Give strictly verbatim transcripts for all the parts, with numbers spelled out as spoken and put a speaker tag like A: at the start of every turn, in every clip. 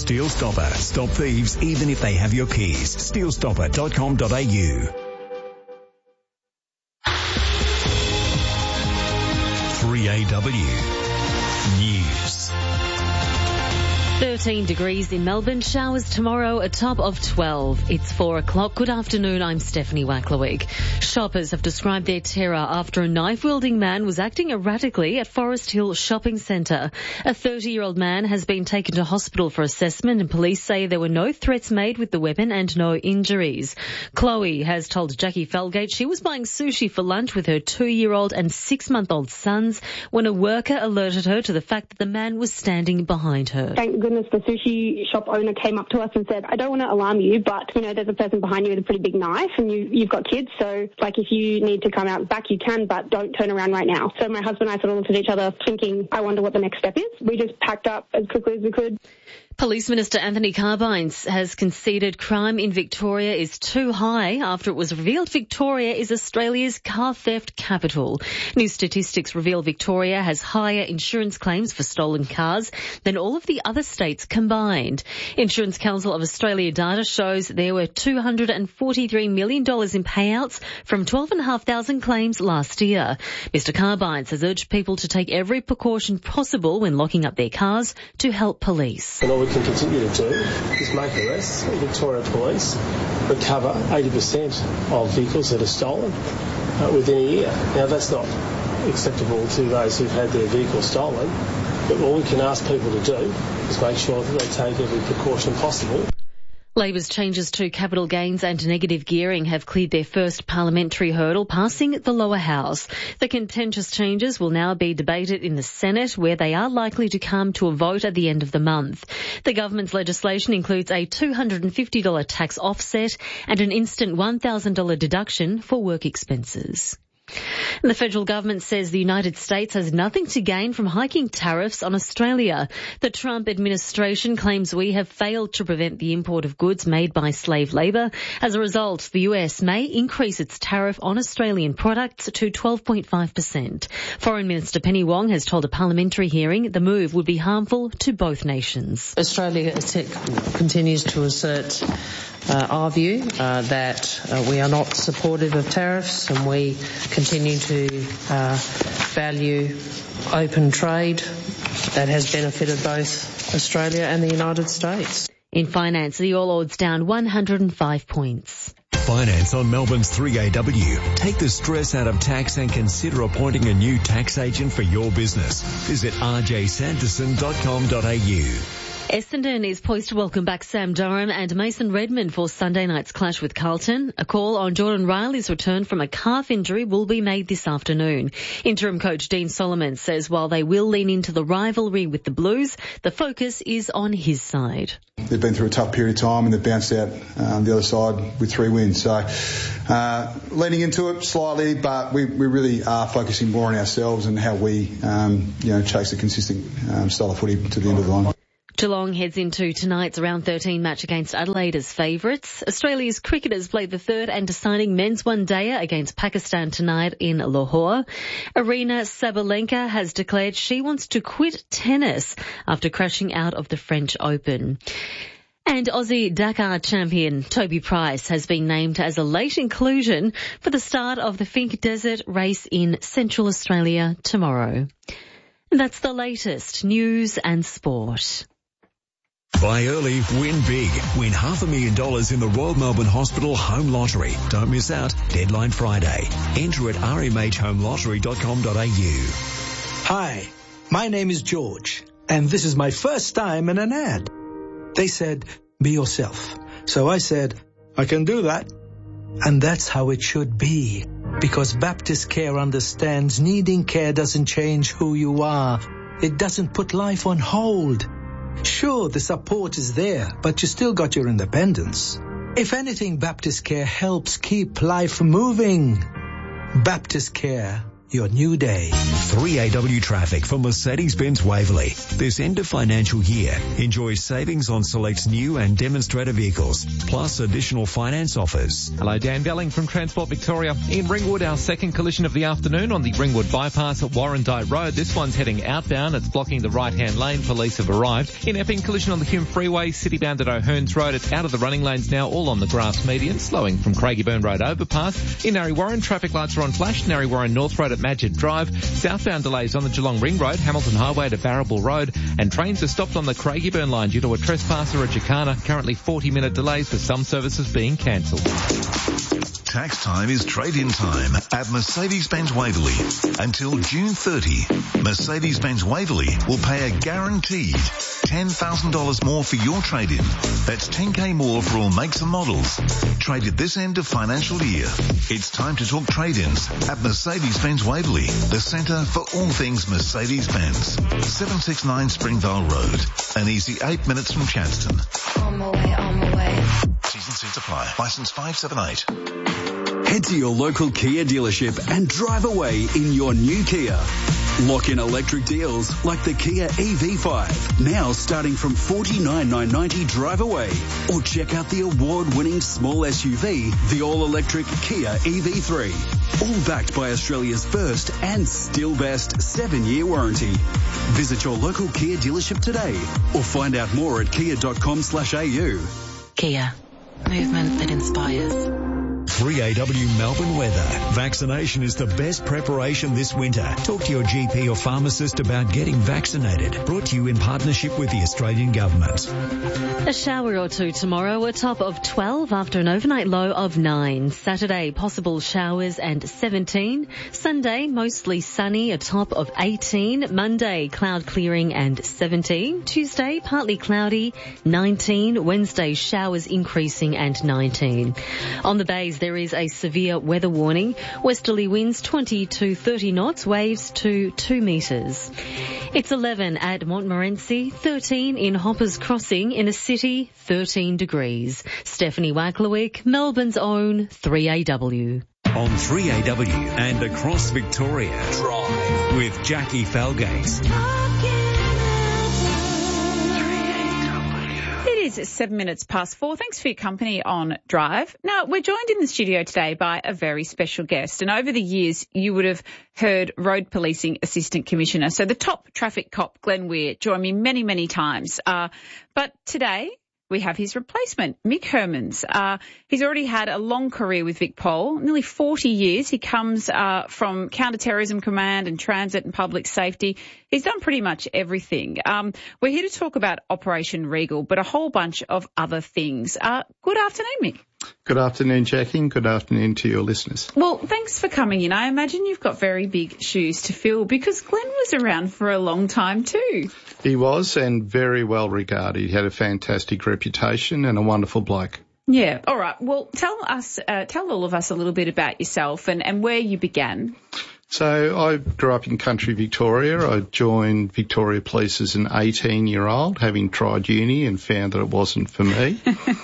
A: Steel Stopper. Stop thieves even if they have your keys. steel stopper dot com dot a u. three A W News.
B: thirteen degrees in Melbourne, showers tomorrow, a top of twelve. It's four o'clock. Good afternoon, I'm Stephanie Wacklewick. Shoppers have described their terror after a knife-wielding man was acting erratically at Forest Hill Shopping Centre. A thirty-year-old man has been taken to hospital for assessment and police say there were no threats made with the weapon and no injuries. Chloe has told Jackie Felgate she was buying sushi for lunch with her two-year-old and six-month-old sons when a worker alerted her to the fact that the man was standing behind her.
C: Thank goodness the sushi shop owner came up to us and said, I don't want to alarm you, but, you know, there's a person behind you with a pretty big knife and you, you've got kids, so, like, if you need to come out back, you can, but don't turn around right now. So my husband and I sort of looked at each other thinking, I wonder what the next step is. We just packed up as quickly as we could.
B: Police Minister Anthony Carbines has conceded crime in Victoria is too high after it was revealed Victoria is Australia's car theft capital. New statistics reveal Victoria has higher insurance claims for stolen cars than all of the other states combined. Insurance Council of Australia data shows there were two hundred forty-three million dollars in payouts from twelve thousand five hundred claims last year. Mister Carbines has urged people to take every precaution possible when locking up their cars to help police.
D: And all we can continue to do is make arrests. Victoria Police recover eighty percent of vehicles that are stolen uh, within a year. Now, that's not acceptable to those who've had their vehicles stolen, but all we can ask people to do is make sure that they take every precaution possible.
B: Labor's changes to capital gains and negative gearing have cleared their first parliamentary hurdle, passing the lower house. The contentious changes will now be debated in the Senate, where they are likely to come to a vote at the end of the month. The government's legislation includes a two hundred fifty dollars tax offset and an instant one thousand dollars deduction for work expenses. And the federal government says the United States has nothing to gain from hiking tariffs on Australia. The Trump administration claims we have failed to prevent the import of goods made by slave labour. As a result, the U S may increase its tariff on Australian products to twelve point five percent. Foreign Minister Penny Wong has told a parliamentary hearing the move would be harmful to both nations.
E: Australia continues to assert Uh, our view uh, that uh, we are not supportive of tariffs and we continue to uh, value open trade that has benefited both Australia and the United States.
B: In finance, the All Ords down one hundred five points.
A: Finance on Melbourne's three A W. Take the stress out of tax and consider appointing a new tax agent for your business. Visit r j sanderson dot com dot a u.
B: Essendon is poised to welcome back Sam Durham and Mason Redmond for Sunday night's clash with Carlton. A call on Jordan Riley's return from a calf injury will be made this afternoon. Interim coach Dean Solomon says while they will lean into the rivalry with the Blues, the focus is on his side.
F: They've been through a tough period of time and they've bounced out um, the other side with three wins. So uh, leaning into it slightly, but we, we really are focusing more on ourselves and how we um, you know, chase a consistent um, style of footy to the end of the line.
B: Geelong heads into tonight's round thirteen match against Adelaide as favourites. Australia's cricketers played the third and deciding men's one-dayer against Pakistan tonight in Lahore. Arina Sabalenka has declared she wants to quit tennis after crashing out of the French Open. And Aussie Dakar champion Toby Price has been named as a late inclusion for the start of the Finke Desert race in Central Australia tomorrow. And that's the latest news and sport.
A: Buy early, win big. Win half a million dollars in the Royal Melbourne Hospital Home Lottery. Don't miss out. Deadline Friday. Enter at r m h home lottery dot com dot a u.
G: Hi, my name is George, and this is my first time in an ad. They said, be yourself. So I said, I can do that. And that's how it should be. Because Baptist Care understands needing care doesn't change who you are. It doesn't put life on hold. Sure, the support is there, but you still got your independence. If anything, Baptist Care helps keep life moving. Baptist Care. your new day.
A: three A W traffic for Mercedes-Benz Waverley. This end of financial year, enjoy savings on select new and demonstrator vehicles, plus additional finance offers.
H: Hello, Dan Belling from Transport Victoria. In Ringwood, our second collision of the afternoon on the Ringwood bypass at Warrandyte Road. This one's heading outbound. It's blocking the right-hand lane. Police have arrived. In Epping, collision on the Hume Freeway, citybound at O'Hearns Road. It's out of the running lanes now, all on the grass median, slowing from Craigieburn Road overpass. In Narre Warren, traffic lights are on flash. Narre Warren North Road at Madgett Drive. Southbound delays on the Geelong Ring Road, Hamilton Highway to Barrabool Road, and trains are stopped on the Craigieburn line due to a trespasser at Jacana. Currently forty minute delays with some services being cancelled.
I: Tax time is trade-in time at Mercedes-Benz Waverley. Until June thirtieth, Mercedes-Benz Waverley will pay a guaranteed ten thousand dollars more for your trade-in. That's ten K more for all makes and models. Traded this end of financial year. It's time to talk trade-ins at Mercedes-Benz Waverley, the centre for all things Mercedes-Benz. seven sixty-nine Springvale Road, an easy eight minutes from Chadstone.
J: On my way, on my way.
I: T's and C's apply. Licence five seven eight.
K: Head to your local Kia dealership and drive away in your new Kia. Lock in electric deals like the Kia E V five, now starting from forty-nine thousand nine hundred ninety drive away. Or check out the award-winning small S U V, the all-electric Kia E V three. All backed by Australia's first and still best seven-year warranty. Visit your local Kia dealership today or find out more at kia dot com slash a u.
L: Kia. Movement that inspires.
A: three A W Melbourne weather. Vaccination is the best preparation this winter. Talk to your G P or pharmacist about getting vaccinated. Brought to you in partnership with the Australian Government.
B: A shower or two tomorrow, a top of twelve after an overnight low of nine. Saturday, possible showers and seventeen. Sunday, mostly sunny, a top of eighteen. Monday, cloud clearing and seventeen. Tuesday, partly cloudy, nineteen. Wednesday, showers increasing and nineteen. On the bays, there is a severe weather warning. Westerly winds twenty to thirty knots, waves to two metres. It's eleven at Montmorency, thirteen in Hoppers Crossing, in a city, thirteen degrees. Stephanie Wacklewick, Melbourne's own three A W.
A: On three A W and across Victoria. Drive with Jackie Falgate.
M: It is seven minutes past four. Thanks for your company on Drive. Now, we're joined in the studio today by a very special guest. And over the years, you would have heard Road Policing Assistant Commissioner, so the top traffic cop, Glenn Weir, join me many, many times. Uh, but today, we have his replacement, Mick Hermans. Uh, he's already had a long career with VicPol, nearly forty years. He comes uh, from Counter-Terrorism Command and Transit and Public Safety. He's done pretty much everything. Um, we're here to talk about Operation Regal, but a whole bunch of other things. Uh, good afternoon, Mick.
N: Good afternoon, Jackie, and good afternoon to your listeners.
M: Well, thanks for coming in. I imagine you've got very big shoes to fill because Glenn was around for a long time too.
N: He was, and very well regarded. He had a fantastic reputation and a wonderful bloke.
M: Yeah. All right. Well, tell us, uh, tell all of us a little bit about yourself and, and where you began.
N: So I grew up in country Victoria. I joined Victoria Police as an eighteen-year-old, having tried uni and found that it wasn't for me.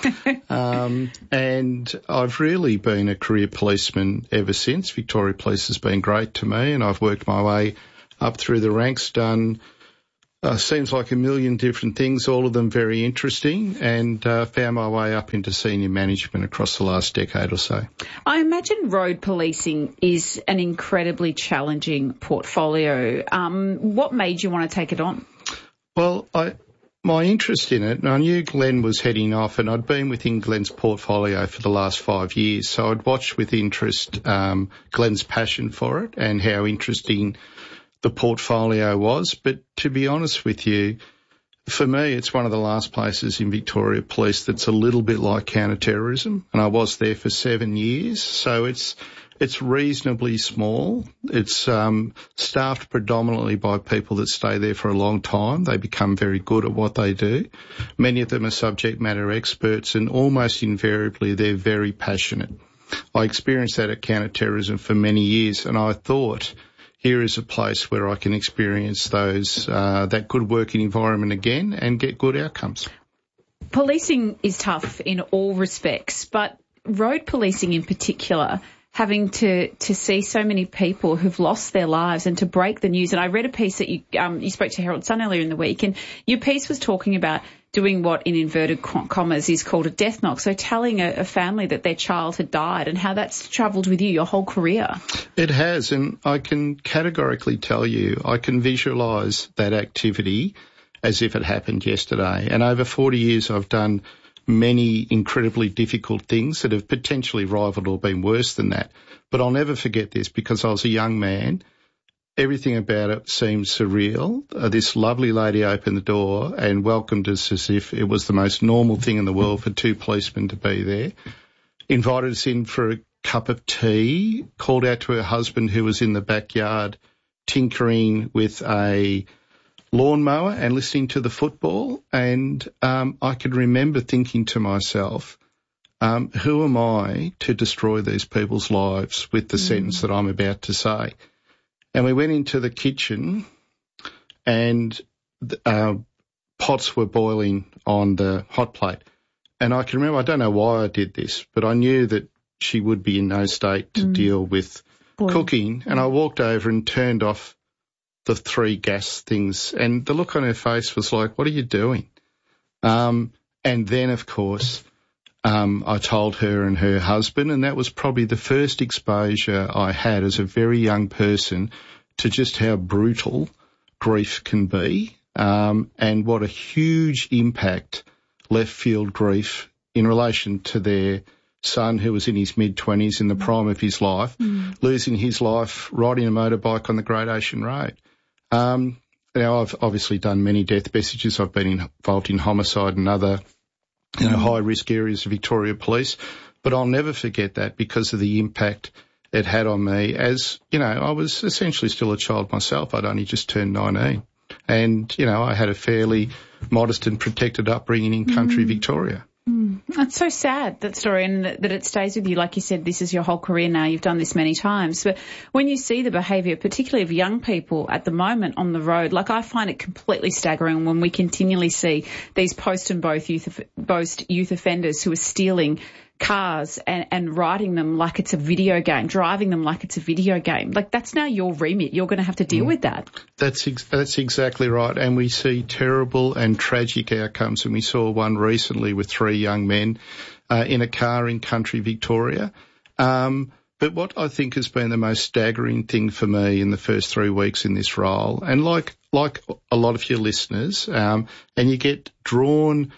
N: um, and I've really been a career policeman ever since. Victoria Police has been great to me, and I've worked my way up through the ranks, done Uh, seems like a million different things, all of them very interesting, and uh, found my way up into senior management across the last decade or so.
M: I imagine road policing is an incredibly challenging portfolio. Um, what made you want to take it on?
N: Well, I, my interest in it, and I knew Glenn was heading off, and I'd been within Glenn's portfolio for the last five years, so I'd watched with interest um, Glenn's passion for it and how interesting the portfolio was. But to be honest with you, for me, it's one of the last places in Victoria Police that's a little bit like counter-terrorism, and I was there for seven years. So it's it's reasonably small. It's um, staffed predominantly by people that stay there for a long time. They become very good at what they do. Many of them are subject matter experts, and almost invariably they're very passionate. I experienced that at counter-terrorism for many years, and I thought, here is a place where I can experience those uh, that good working environment again and get good outcomes.
M: Policing is tough in all respects, but road policing in particular having to, to see so many people who've lost their lives and to break the news. And I read a piece that you, um, you spoke to Herald Sun earlier in the week, and your piece was talking about doing what in inverted commas is called a death knock. So telling a, a family that their child had died and how that's travelled with you your whole career.
N: It has, and I can categorically tell you, I can visualise that activity as if it happened yesterday. And over forty years I've done many incredibly difficult things that have potentially rivaled or been worse than that. But I'll never forget this because I was a young man. Everything about it seemed surreal. Uh, this lovely lady opened the door and welcomed us as if it was the most normal thing in the world for two policemen to be there. Invited us in for a cup of tea, called out to her husband who was in the backyard tinkering with a lawnmower and listening to the football. And um, I could remember thinking to myself, um, who am I to destroy these people's lives with the mm. sentence that I'm about to say? And we went into the kitchen and uh, pots were boiling on the hot plate. And I can remember, I don't know why I did this, but I knew that she would be in no state to mm. deal with Boy. cooking. And I walked over and turned off the three gas things. And the look on her face was like, what are you doing? Um, and then, of course, um, I told her and her husband, and that was probably the first exposure I had as a very young person to just how brutal grief can be, um, and what a huge impact left field grief in relation to their son who was in his mid-twenties in the prime of his life, mm. losing his life riding a motorbike on the Great Ocean Road. Um, now, I've obviously done many death messages. I've been involved in homicide and other you know, high-risk areas of Victoria Police, but I'll never forget that because of the impact it had on me as, you know, I was essentially still a child myself. I'd only just turned nineteen. And, you know, I had a fairly modest and protected upbringing in country mm. Victoria.
M: Mm. It's so sad, that story, and that, that it stays with you. Like you said, this is your whole career now. You've done this many times. But when you see the behaviour, particularly of young people at the moment on the road, like I find it completely staggering when we continually see these post and both youth, boast youth offenders who are stealing cars and, and riding them like it's a video game, driving them like it's a video game. Like, that's now your remit. You're going to have to deal mm. with that.
N: That's ex- that's exactly right. And we see terrible and tragic outcomes. And we saw one recently with three young men uh, in a car in country Victoria. Um, but what I think has been the most staggering thing for me in the first three weeks in this role, and like like a lot of your listeners, um, and you get drawn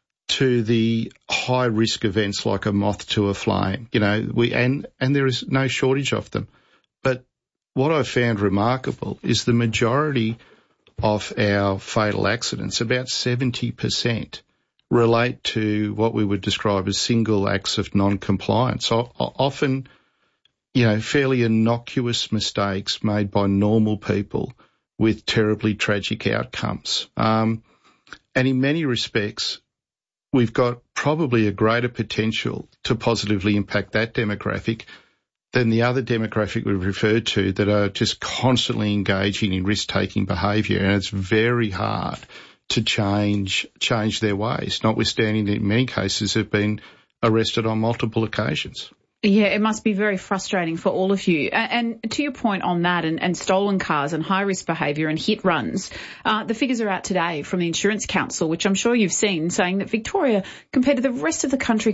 N: to the high risk events like a moth to a flame, you know, we, and, and there is no shortage of them. But what I found remarkable is the majority of our fatal accidents, about seventy percent, relate to what we would describe as single acts of non-compliance. So, often, you know, fairly innocuous mistakes made by normal people with terribly tragic outcomes. Um, and in many respects, we've got probably a greater potential to positively impact that demographic than the other demographic we've referred to that are just constantly engaging in risk-taking behaviour, and it's very hard to change change their ways, notwithstanding that in many cases have been arrested on multiple occasions.
M: Yeah, it must be very frustrating for all of you. And, and to your point on that and, and stolen cars and high-risk behaviour and hit runs, uh, the figures are out today from the Insurance Council, which I'm sure you've seen, saying that Victoria, compared to the rest of the country,